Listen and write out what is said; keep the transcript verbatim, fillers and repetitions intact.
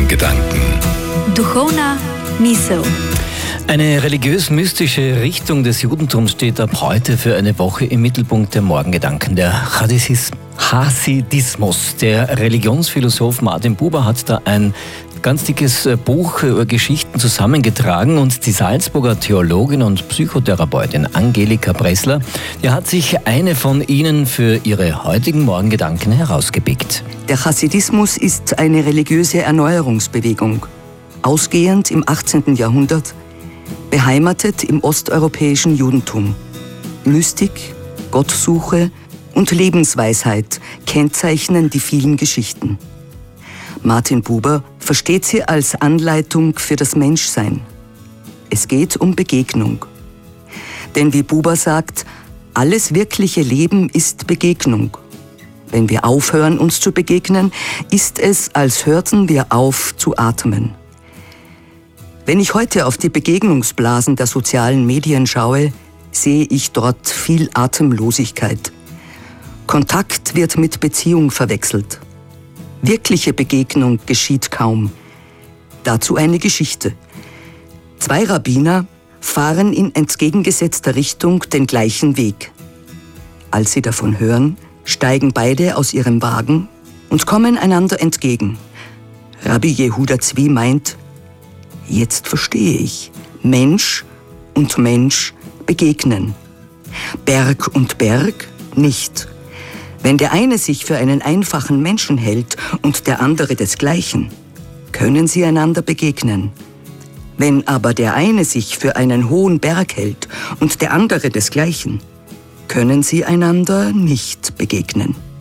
Morgengedanken. Duchovna misel. Eine religiös-mystische Richtung des Judentums steht ab heute für eine Woche im Mittelpunkt der Morgengedanken. Der Hasidismus. Der Religionsphilosoph Martin Buber hat da ein ganz dickes Buch über Geschichten zusammengetragen und die Salzburger Theologin und Psychotherapeutin Angelika Bressler, die hat sich eine von ihnen für ihre heutigen Morgengedanken herausgepickt. Der Hasidismus ist eine religiöse Erneuerungsbewegung, ausgehend im achtzehnten Jahrhundert, beheimatet im osteuropäischen Judentum. Mystik, Gottsuche und Lebensweisheit kennzeichnen die vielen Geschichten. Martin Buber versteht sie als Anleitung für das Menschsein. Es geht um Begegnung. Denn wie Buber sagt, alles wirkliche Leben ist Begegnung. Wenn wir aufhören, uns zu begegnen, ist es, als hörten wir auf zu atmen. Wenn ich heute auf die Begegnungsblasen der sozialen Medien schaue, sehe ich dort viel Atemlosigkeit. Kontakt wird mit Beziehung verwechselt. Wirkliche Begegnung geschieht kaum. Dazu eine Geschichte. Zwei Rabbiner fahren in entgegengesetzter Richtung den gleichen Weg. Als sie davon hören, steigen beide aus ihrem Wagen und kommen einander entgegen. Rabbi Jehuda Zvi meint, jetzt verstehe ich, Mensch und Mensch begegnen. Berg und Berg nicht. Wenn der eine sich für einen einfachen Menschen hält und der andere desgleichen, können sie einander begegnen. Wenn aber der eine sich für einen hohen Berg hält und der andere desgleichen, können sie einander nicht begegnen.